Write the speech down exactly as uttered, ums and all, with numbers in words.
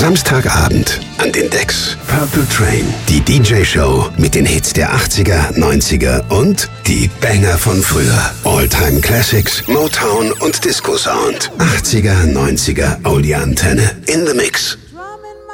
Samstagabend an den Decks Purple Train. Die D J-Show mit den Hits der achtziger, neunziger und die Banger von früher. All-Time Classics, Motown und Disco Sound. achtziger, neunziger Audio Antenne in the Mix.